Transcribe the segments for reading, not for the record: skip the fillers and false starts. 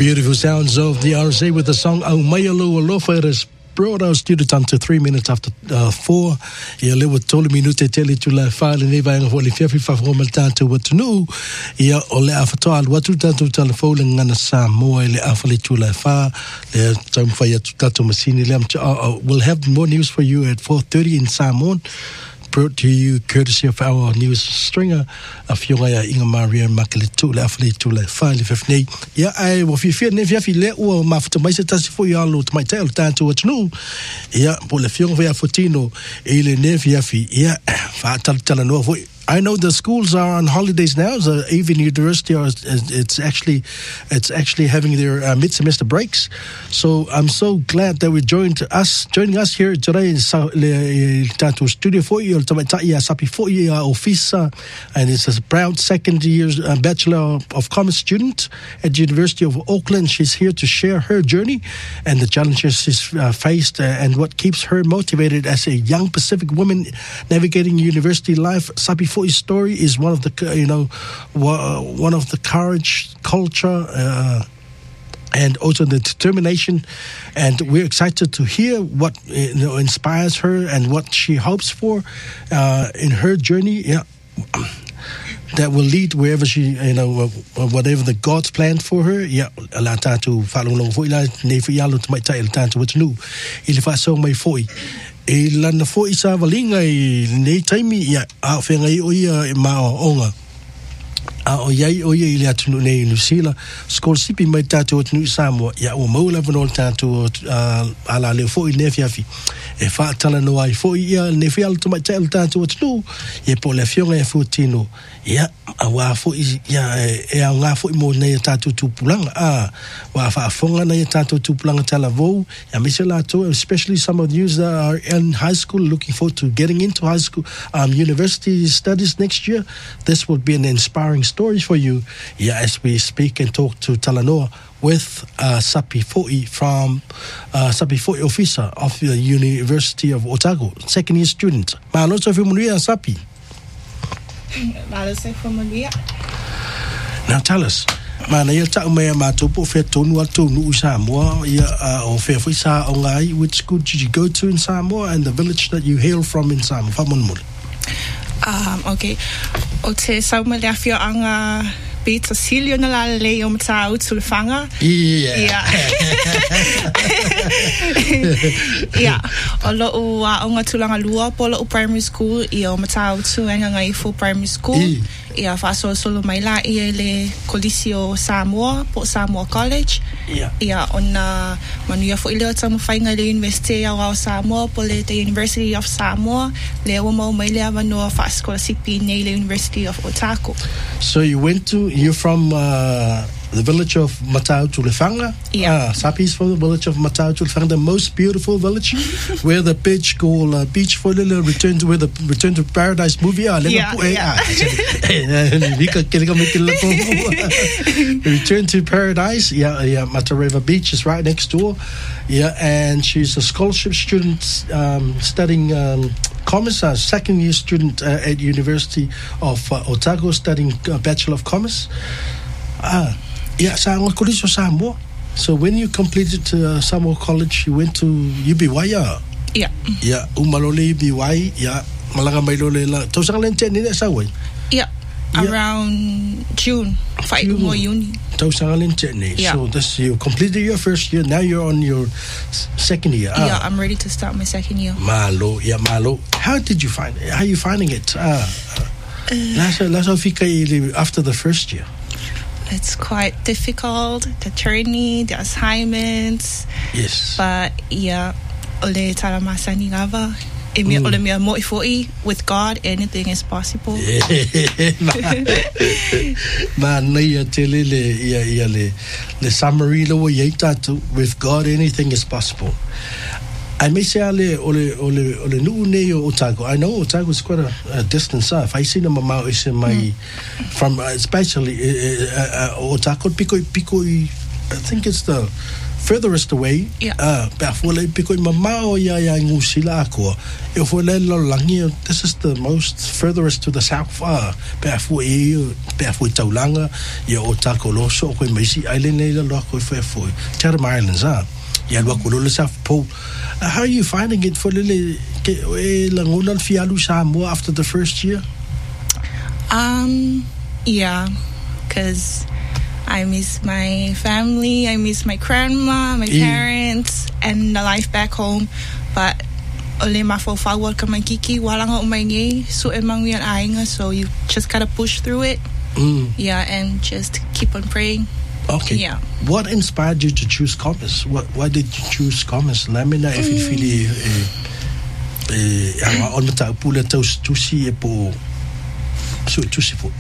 Beautiful sounds of the RSA with the song Au Mai Alo Alofa. It has brought our studio time to 3 minutes after 4. Ia lewa tolu minute tele tula whaale ne vai ngafo le fiafi whawhoma tātou watunu. Ia o le awhatoa al watu tātou telefone ngana Samoa le awhale tula wha. Le taumwhai atu tātou masini le we'll have more news for you at 4:30 in Samoan. Brought to you courtesy of our news stringer, a Fionga Inga Maria Makalitu, Lafley to La File Fifney. Yeah, I will fear Nevia File or Mafta Maisetas for your to my tail, time to what new. Yeah, Polafionga Fotino, Ele Neviafi, yeah, Fatal. I know the schools are on holidays now. So even university, it's actually having their mid-semester breaks. So I'm so glad that joining us here today in Tato Studio 4-year Sapi 4-year officer, and it's a proud second-year Bachelor of Commerce student at the University of Auckland. She's here to share her journey and the challenges she's faced and what keeps her motivated as a young Pacific woman navigating university life. Sapi 4 story is one of the one of the courage, culture, and also the determination, and we're excited to hear what inspires her and what she hopes for in her journey. Yeah. That will lead wherever she, whatever the God's planned for her. Yeah, la tatu follow long for ila ne for yalo to my tail tatu what's new. Ili fa so mai foi. E lana foi sa valinga I nei taimi ia a whenga I o ia ma o onga. A o iai o ia ili atu nei New Zealand. Skol sipi mai tatu o tunu Samoa. Ia o maula vanol tatu ala leo foi ne fiafi. E wha tala no ai foi ia ne fialu to mai tail tatu o tunu. E po le fionga e futino. Ia a wa foi ia e a ngā foi mo nei tatu tupulanga. Wa wha fonga nei tatu tupulanga tala vou. Ia misela to, especially some of you that are in high school looking forward to getting into high school, university studies next year. This will be an inspiring story for you. Yeah, as we speak and talk to Talanoa with Sapi Fo'i from Sapi Fo'i officer of the University of Otago, second year student. Mahaloso Fimulia Sapi. Mahaloso Fimulia. Now tell us. Mana ia tau mea mātupo whea tonu atu nuu Samoa ia o whea whi sa o ngai. Which school did you go to in Samoa and the village that you hail from in Samoa? Whamonmuri. Okay. O te saumaleafio anga Peter Silio na la lei o matau tulfanga. Yeah. Yeah. O lo o nga tulanga lua po lo primary school I o matau tu anga ngai full primary school. Ia faso solo mai la ia le Coliseo Samoa po Samoa College. Ia ona manuia fo ile tamu fainga le University of Samoa po le the University of Samoa le o mo mai le avano fa scholarship nei le University of Otago. So you're from the village of Matau Tulefanga? Yeah. Sapi's from the village of Matau Tulefanga, the most beautiful village where the beach called Beach for Little Return to Paradise movie. Return to Paradise. Yeah, Matareva Beach is right next door. Yeah, and she's a scholarship student studying commerce, a second year student at University of Otago studying Bachelor of Commerce. Yeah, Samoa. So when you completed Samoa College, you went to UBY. Yeah. Yeah, umalole UBY. Yeah, malanga mailole la. Tausang lente ni na saway. Yeah. Around June, fight more uni. Tausang lente ni. So you completed your first year. Now you're on your second year. Yeah, I'm ready to start my second year. Malo. How did you find it? How are you finding it? After the first year. It's quite difficult, the journey, the assignments. Yes. But yeah, ole talamasani lava. Ole mea mo'ifoi, with God, anything is possible. Ma nei tele le summary lo yeitatu, with God anything is possible. I may say ole nu ne Otago. I know Otago is quite a distance. If I see them is in my from especially Otago Pico. I think it's the furthest away. Pe fo le piko mamao ya ngusila ko. E fo le langi, this is the most furthest to the south. Pe fo taulanga ya o Takoloso ko Macy Island le lo ko fo Chatham Islands ya lo ko le South Pole. How are you finding it for le langunan fialu Samoa after the first year? Yeah, because I miss my family, I miss my grandma, my parents, and the life back home. But ole mafo welcome my kiki walanga umaingi so emang ainga, so you just gotta push through it. Yeah, and just keep on praying. Okay. Yeah. What inspired you to choose commerce? Why did you choose commerce? Lamina if you feel on mata pula tos tusi e po so tusi po.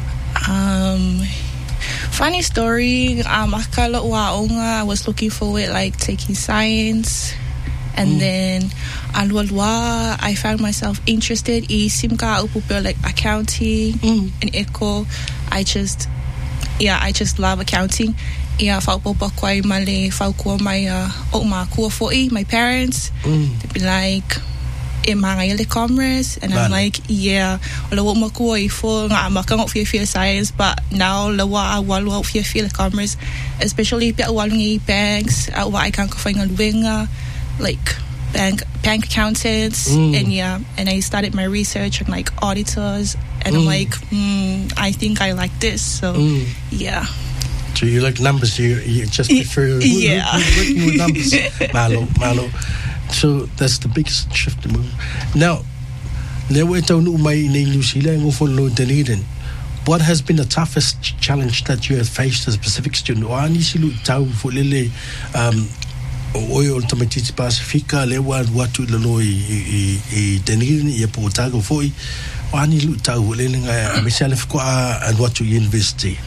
Funny story, akala I was looking forward like taking science, and then alwalwa I found myself interested in simka upupel like accounting and eco. I just love accounting. Yeah, faupopa kwai male fauko my oma kua foi my parents. They'd be like Emangayele commerce, and I'm like, yeah, lawa makua ifo nga makang of field science, but now lawa walu of field commerce, especially pia walungi banks, wa I can't find a like bank accountants, and and I started my research on like auditors, and I'm like, I think I like this, so yeah. So you like numbers? You just prefer working with numbers, Malo. So that's the biggest shift to move. Now, what has been the toughest challenge that you have faced as a Pacific student? Oil tomatiti Pacifica lewa watu lalo I Dunedin I Portago foi wani lu tau lelinga myself kwa and watu university.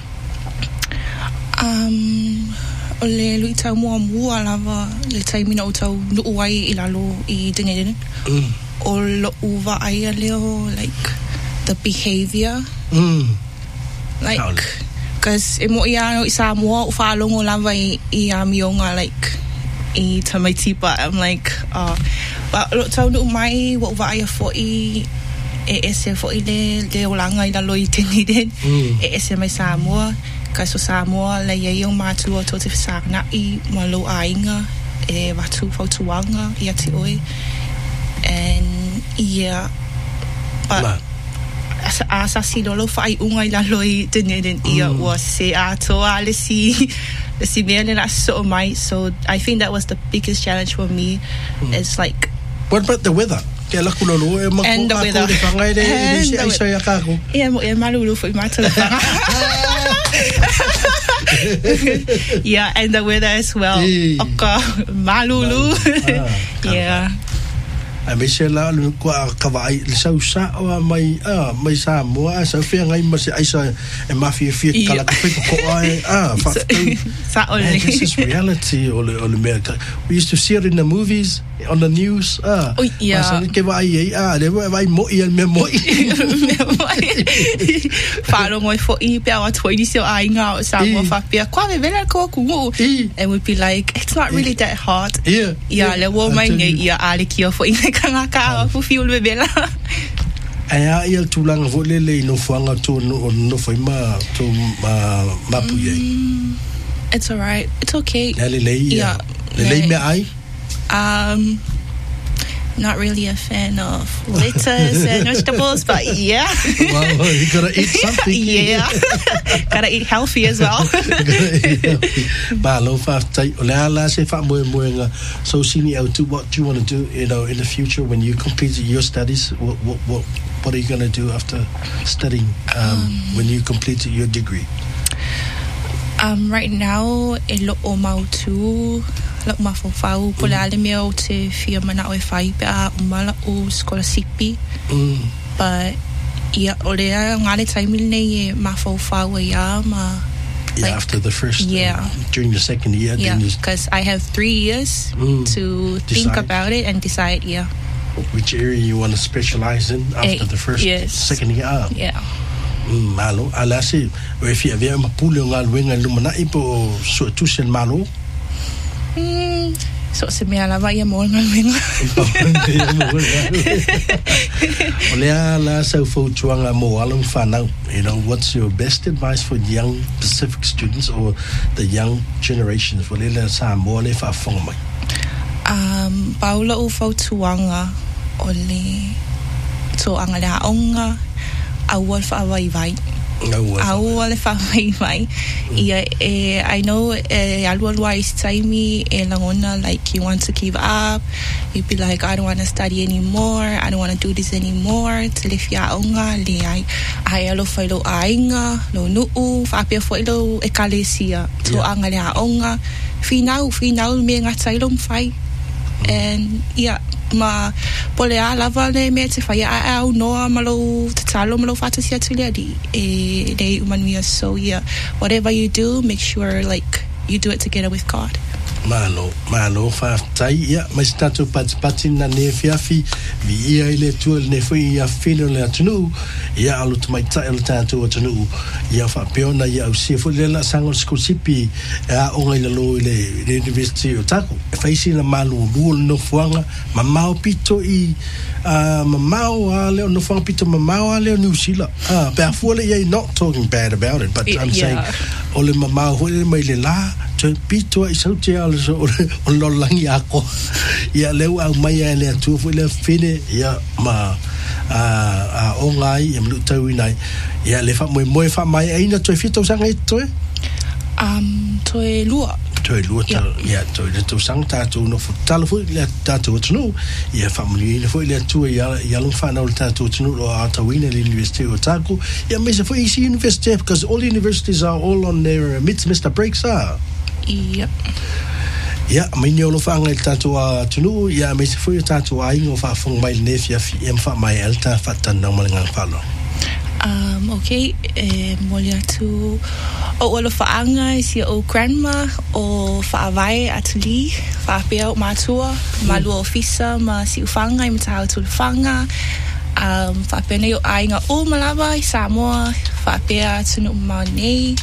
Ole lui tau mua lava le tai mina o tau nuuai I lalo I Dunedin. O lo uva aia leo like the behavior. Like cause emo ia I Samoa o whaalongo lava I amionga like I tamaitipa. I'm like but lo tau nu mai wa uva aia fo I ese fo I le olanga I lalo I Dunedin. Ese mai Samoa. Kaso Samoa le yung matua to te na I malo ainga e watu fautuanga I ati oi, and but asa si lolo fai unga I lalo I Dunedin was se atoa le si mele na so mai. So I think that was the biggest challenge for me. It's like, what about the weather? And the weather. Yeah, and the weather as well. Malulu. Yeah. I may say la kwa kawai so sa mai Samoa so fia ngai mas isa e mafia fia kala ko this is reality all America. We used to see it in the movies, on the news. Ke vai le vai mo I me mo falo ngoi fo I pe wa twini so ai nga Samoa fa pe kwa me vela ko ku and we'd be like, it's not really that hot. Le wo mai ngai ali ki fo kanga fu fiul bebela aya il tulang volele no fanga to no foi ma to mapuye. It's all right, it's okay. Le me ai not really a fan of lettuce and vegetables, but yeah. Well, you gotta eat something. Gotta eat healthy as well. So sini out, what do you want to do, in the future when you complete your studies? What are you going to do after studying when you complete your degree? Right now elo o mautu la mafofau pola le meu te fia mana o fai pa mala o scholarship, but olea ngale time nei mafofau ya ma after the first during the second year, because I have 3 years to think about it and decide which area you want to specialize in after the first second year. Malo alasi we fi avia mapulo ngal wenga lumana ipo so tusen malo So se mea lava ia mo ngalwenga. Olea la so fo chuanga mo along whanau. You know, what's your best advice for young Pacific students or the young generations? Olea sa mo le fa fonga mai. Paula o fo tuanga ole to anga le onga a wol fa vai vai. Awal fa mai. Yeah, I know alwa is taimi langona like you want to give up. You be like, I don't want to study anymore. I don't want to do this anymore. Telefia onga le ai alo failo ainga lo nuu fa pe failo ekalesia to anga le onga finau me ngatailom fai. And yeah, ma pole a lava le me te fai au noa malo te talo malo fata sia tulia di de umanuia. So yeah, whatever you do, make sure like you do it together with God. Malo fa tai ya mas tatu pati na ne fiafi vi ia ile tu ne foi ia fino le tunu ia alu mai tai alu tatu tunu ia fa peona ia o se foi la sango skosipi a o ile lo ile university o taku fa isi na malu lu no fuanga mamao pito I mamao le no fuanga pito mamao le New Zealand pe afole ia not talking bad about it, but I'm saying ole mamao ole mai le la pito I so te ala so on lo langi ako ia leu au mai ele tu foi le fine ia ma o ngai em lu tau nai ia le fa moi fa mai aina to fito sanga to to lua ia to le to sang ta tu no futalo foi le ta tu no ia family le foi le tu ia lo fa na ta tu no lo ata wina le university o taku ia me se foi isi university because all universities are all on their mid-semester breaks Yep. Yeah, my new family tattoo tunu. Yeah, my for your tattoo. I know for my nephew. I'm for my elder. Fatan na malang follow. Okay. Molia tu. O for anga is your grandma o for avai atuli. For pia matua. Malu officer ma si ufanga im tau tu ufanga. For pia yo ainga o malava Samoa. For pia tunu mane.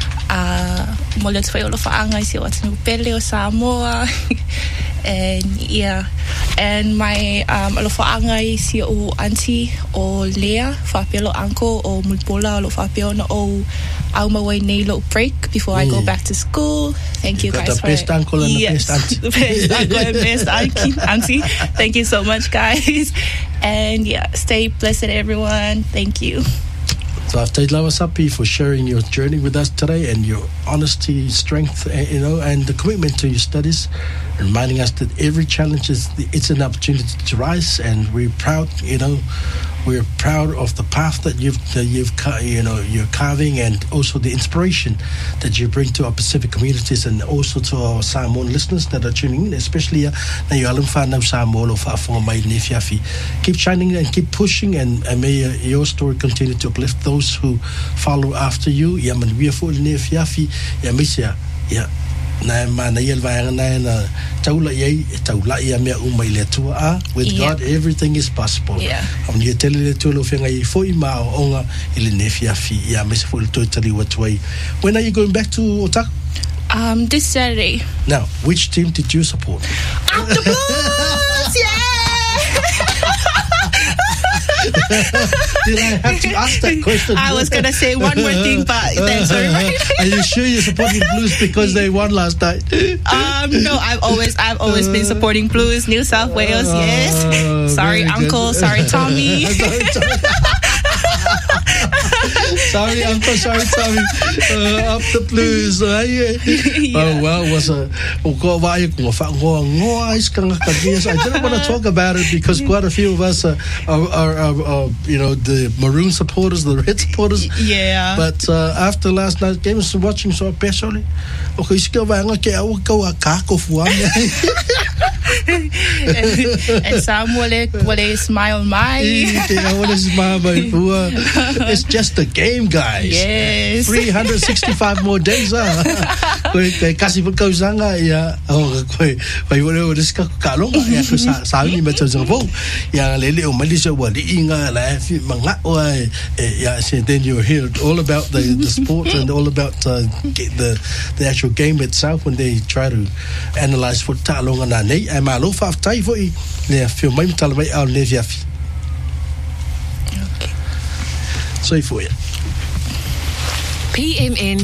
Molia tu fai fa anga I see what's new pele o Samoa. And yeah, and my alofa anga I see o auntie o Lea fa pelo uncle o mulpola lo fa pelo o au my nei lo break before I go back to school. Thank you guys the best uncle and the best auntie. The best uncle and best auntie. Thank you so much, guys. And yeah, stay blessed everyone. Thank you. So I've Lawa Sapi for sharing your journey with us today and your honesty, strength, and the commitment to your studies, reminding us that every challenge it's an opportunity to rise, and we're proud, we're proud of the path that you're carving, and also the inspiration that you bring to our Pacific communities and also to our Samoan listeners that are tuning in, especially na you alam fa na Samoa lo fa for my nefiafi. Keep shining and keep pushing, and may your story continue to uplift those who follow after you. Ya man we for nefiafi ya misia ya na mana yel vai na taula ia me umai le tua with God everything is possible. Am you tell le tu lo fenga I foi ma onga ile nefiafi ya me se fo to tali what way. When are you going back to Otaku? This Saturday. Now, which team did you support? The Blues, yeah! Did I have to ask that question? I was going to say one more thing, but that's all right. Are you sure you're supporting Blues because they won last night? No, I've always been supporting Blues, New South Wales, yes. Sorry, Uncle. Good. Sorry, Tommy. Sorry, Uncle. Sorry, Tommy. Up the Blues. Oh, well, was a... I didn't want to talk about it because quite a few of us are the maroon supporters, the red supporters. Yeah. But after last night's game, I was watching so especially. Okay, still and Samuel smile it's just a game, guys. Yes. 365 more days. Koe kasi pun kau sanga ya koe wale diska kalonga ya ko sa ni meto zavo ya lele o malisa wali inga la fi manga ya then you hear all about the sport and all about the actual game itself when they try to analyze for talonga na nei ai malo fa tai foi le fi mai talmai au le via fi so foi PMN